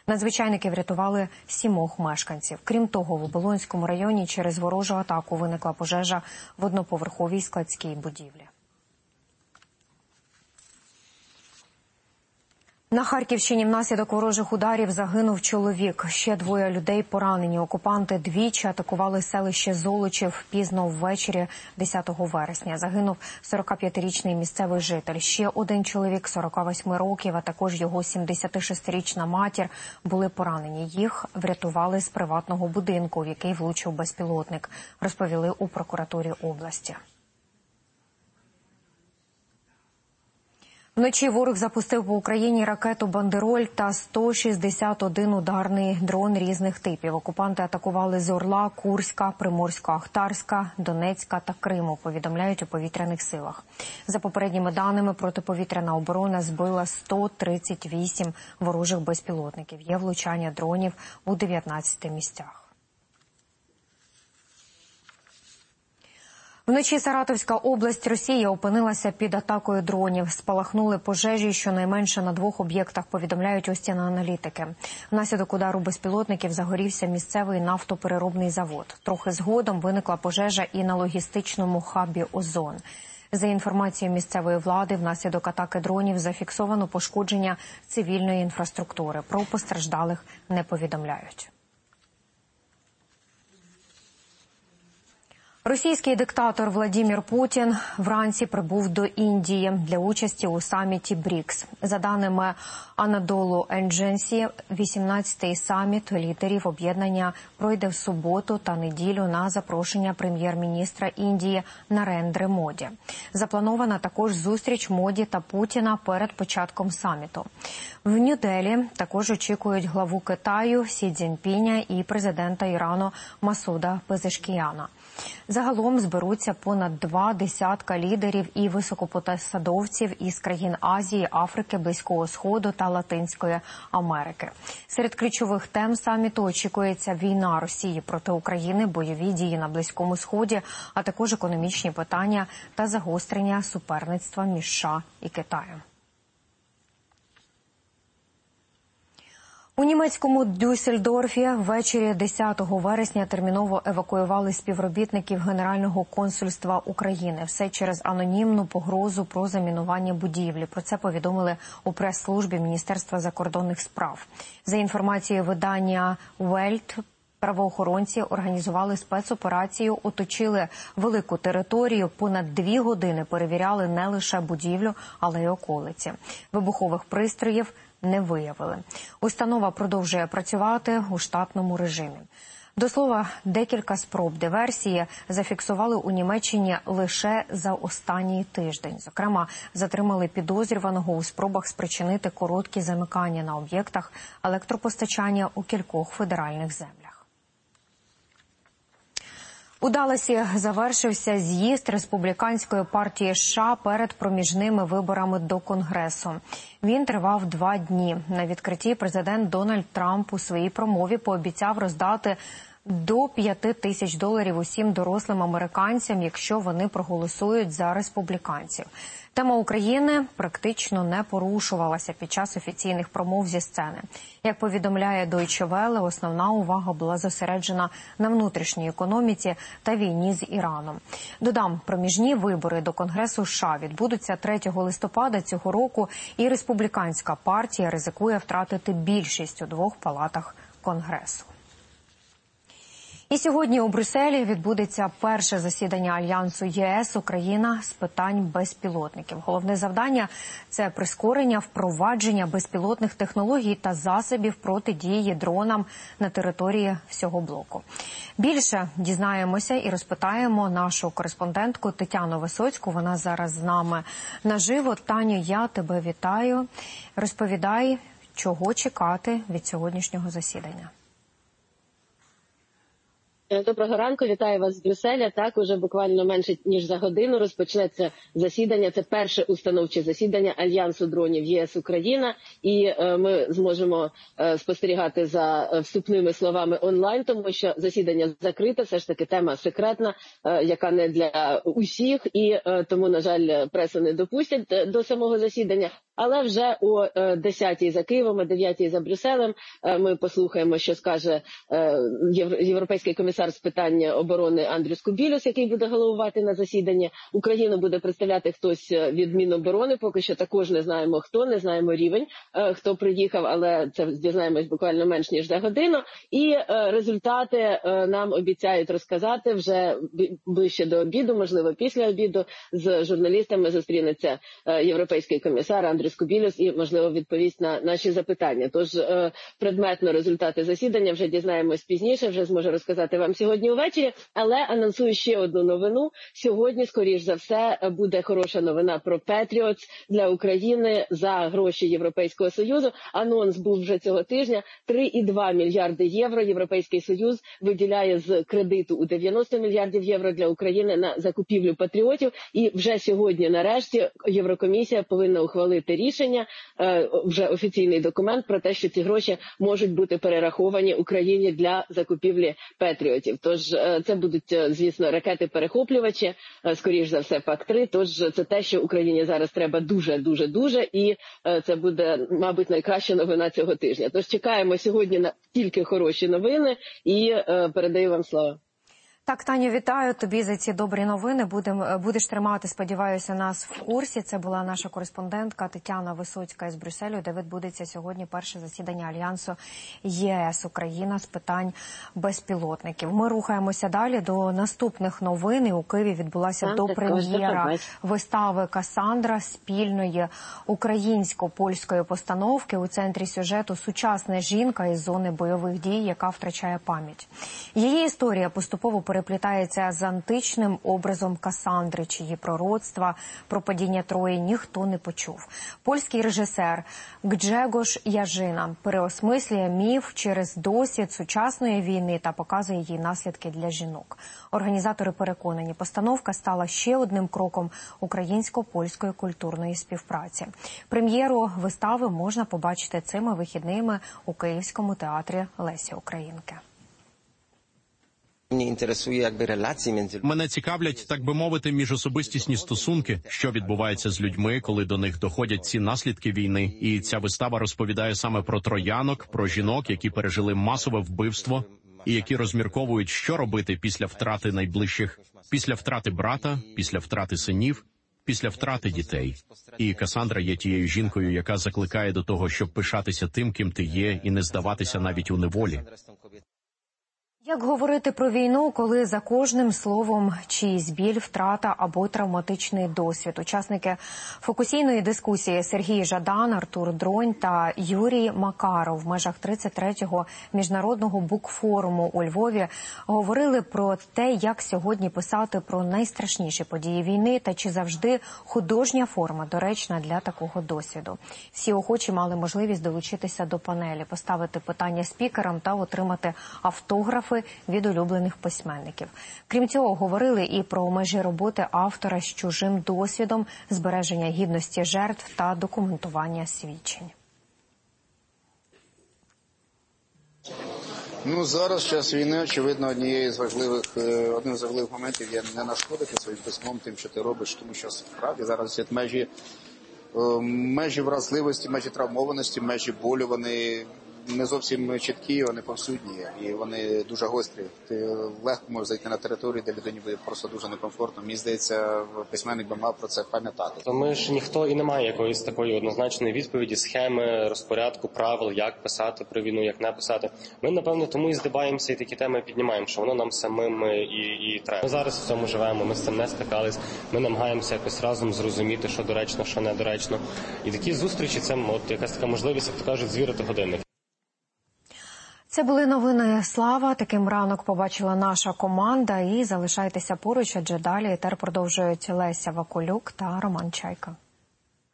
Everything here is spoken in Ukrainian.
Надзвичайники врятували 7 мешканців. Крім того, в Оболонському районі через ворожу атаку виникла пожежа в одноповерховій складській будівлі. На Харківщині внаслідок ворожих ударів загинув чоловік. Ще 2 людей поранені. Окупанти двічі атакували селище Золочів пізно ввечері 10 вересня. Загинув 45-річний місцевий житель. Ще 1 чоловік 48 років, а також його 76-річна матір були поранені. Їх врятували з приватного будинку, в який влучив безпілотник, розповіли у прокуратурі області. Вночі ворог запустив по Україні ракету «Бандероль» та 161 ударний дрон різних типів. Окупанти атакували з Орла, Курська, Приморсько-Ахтарська, Донецька та Криму, повідомляють у повітряних силах. За попередніми даними, протиповітряна оборона збила 138 ворожих безпілотників. Є влучання дронів у 19 місцях. Вночі Саратовська область Росії опинилася під атакою дронів. Спалахнули пожежі щонайменше на 2 об'єктах, повідомляють оціаналітики. Внаслідок удару безпілотників загорівся місцевий нафтопереробний завод. Трохи згодом виникла пожежа і на логістичному хабі «Озон». За інформацією місцевої влади, внаслідок атаки дронів зафіксовано пошкодження цивільної інфраструктури. Про постраждалих не повідомляють. Російський диктатор Владимир Путін вранці прибув до Індії для участі у саміті БРІКС. За даними Анадолу Едженсі, 18-й саміт лідерів об'єднання пройде в суботу та неділю на запрошення прем'єр-міністра Індії Нарендри Моді. Запланована також зустріч Моді та Путіна перед початком саміту. В Нью-Делі також очікують главу Китаю Сі Цзіньпіня і президента Ірану Масуда Пезешкіяна. Загалом зберуться понад 20 лідерів і високопосадовців із країн Азії, Африки, Близького Сходу та Латинської Америки. Серед ключових тем саміту очікується війна Росії проти України, бойові дії на Близькому Сході, а також економічні питання та загострення суперництва між США і Китаєм. У німецькому Дюссельдорфі ввечері 10 вересня терміново евакуювали співробітників Генерального консульства України. Все через анонімну погрозу про замінування будівлі. Про це повідомили у прес-службі Міністерства закордонних справ. За інформацією видання Welt, правоохоронці організували спецоперацію, оточили велику територію, понад 2 години перевіряли не лише будівлю, але й околиці. Вибухових пристроїв не виявили. Установа продовжує працювати у штатному режимі. До слова, декілька спроб диверсії зафіксували у Німеччині лише за останній тиждень. Зокрема, затримали підозрюваного у спробах спричинити короткі замикання на об'єктах електропостачання у кількох федеральних землях. У Далласі завершився з'їзд республіканської партії США перед проміжними виборами до Конгресу. Він тривав 2 дні. На відкритті президент Дональд Трамп у своїй промові пообіцяв роздати до $5000 усім дорослим американцям, якщо вони проголосують за республіканців. Тема України практично не порушувалася під час офіційних промов зі сцени. Як повідомляє Deutsche Welle, основна увага була зосереджена на внутрішній економіці та війні з Іраном. Додам, проміжні вибори до Конгресу США відбудуться 3 листопада цього року, і республіканська партія ризикує втратити більшість у 2 палатах Конгресу. І сьогодні у Брюсселі відбудеться перше засідання Альянсу ЄС-Україна з питань безпілотників. Головне завдання – це прискорення впровадження безпілотних технологій та засобів протидії дронам на території всього блоку. Більше дізнаємося і розпитаємо нашу кореспондентку Тетяну Висоцьку. Вона зараз з нами наживо. Таню, я тебе вітаю. Розповідай, чого чекати від сьогоднішнього засідання. Доброго ранку, вітаю вас з Брюсселя. Так, уже буквально менше ніж за годину розпочнеться засідання. Це перше установче засідання Альянсу дронів ЄС-Україна. І ми зможемо спостерігати за вступними словами онлайн, тому що засідання закрите, все ж таки тема секретна, яка не для усіх. І тому, на жаль, пресу не допустять до самого засідання. Але вже о 10-й за Києвом, о 9-й за Брюсселем ми послухаємо, що скаже європейський комісар з питань оборони Андрюс Кубілюс, який буде головувати на засіданні. Україну буде представляти хтось від Міноборони, поки що також не знаємо хто, не знаємо рівень, хто приїхав, але це дізнаємось буквально менш ніж за годину. І результати нам обіцяють розказати вже ближче до обіду, можливо після обіду, з журналістами зустрінеться європейський комісар Андрюс Кубілюс і, можливо, відповість на наші запитання. Тож предметно результати засідання вже дізнаємось пізніше, вже зможу розказати вам сьогодні увечері, але анонсую ще одну новину. Сьогодні, скоріш за все, буде хороша новина про Patriots для України за гроші Європейського Союзу. Анонс був вже цього тижня. 3,2 мільярди євро Європейський Союз виділяє з кредиту у 90 мільярдів євро для України на закупівлю патріотів. І вже сьогодні, нарешті, Єврокомісія повинна ухвалити рішення, вже офіційний документ про те, що ці гроші можуть бути перераховані Україні для закупівлі патріотів. Тож це будуть, звісно, ракети-перехоплювачі, скоріш за все, ПАК-3. Тож це те, що Україні зараз треба дуже, і це буде, мабуть, найкраща новина цього тижня. Тож чекаємо сьогодні на тільки хороші новини і передаю вам слово. Так, Таню, вітаю тобі за ці добрі новини. Будеш тримати, сподіваюся, нас в курсі. Це була наша кореспондентка Тетяна Висоцька із Брюсселю, де відбудеться сьогодні перше засідання Альянсу ЄС-Україна з питань безпілотників. Ми рухаємося далі до наступних новин. У Києві відбулася допрем'єра вистави «Касандра» спільної українсько-польської постановки. У центрі сюжету сучасна жінка із зони бойових дій, яка втрачає пам'ять. Її історія поступово переплітається з античним образом Касандри, чиї пророцтва про падіння Трої ніхто не почув. Польський режисер Гджегош Яжина переосмислює міф через досвід сучасної війни та показує її наслідки для жінок. Організатори переконані, постановка стала ще одним кроком українсько-польської культурної співпраці. Прем'єру вистави можна побачити цими вихідними у Київському театрі Лесі Українки. Мене цікавлять, так би мовити, міжособистісні стосунки, що відбувається з людьми, коли до них доходять ці наслідки війни. І ця вистава розповідає саме про троянок, про жінок, які пережили масове вбивство і які розмірковують, що робити після втрати найближчих, після втрати брата, після втрати синів, після втрати дітей. І Касандра є тією жінкою, яка закликає до того, щоб пишатися тим, ким ти є, і не здаватися навіть у неволі. Як говорити про війну, коли за кожним словом чиїсь біль, втрата або травматичний досвід? Учасники фокусійної дискусії Сергій Жадан, Артур Дронь та Юрій Макаров в межах 33-го міжнародного букфоруму у Львові говорили про те, як сьогодні писати про найстрашніші події війни та чи завжди художня форма доречна для такого досвіду. Всі охочі мали можливість долучитися до панелі, поставити питання спікерам та отримати автографи від улюблених письменників. Крім цього, говорили і про межі роботи автора з чужим досвідом, збереження гідності жертв та документування свідчень. Зараз, в час війни, очевидно, одним з важливих моментів є не нашкодити своїм письмом тим, що ти робиш, тому що справді зараз є межі вразливості, межі травмованості, межі болю, вони не зовсім чіткі, вони повсюдні і вони дуже гострі. Ти легко можеш зайти на територію, де людині буде просто дуже некомфортно. Мені здається, письменник би мав про це пам'ятати. Ми ж ніхто і не має якоїсь такої однозначної відповіді, схеми, розпорядку, правил, як писати про війну, як не писати. Ми, напевно, тому і здибаємося і такі теми піднімаємо, що воно нам самим і треба. Ми зараз в цьому живемо, ми з цим не стикались, ми намагаємося якось разом зрозуміти, що доречно, що недоречно. І такі зустрічі – це якась така можливість, як то кажуть, звірити годинник. Це були новини «Слава». Таким ранок побачила наша команда. І залишайтеся поруч, адже далі етер продовжують Леся Вакулюк та Роман Чайка.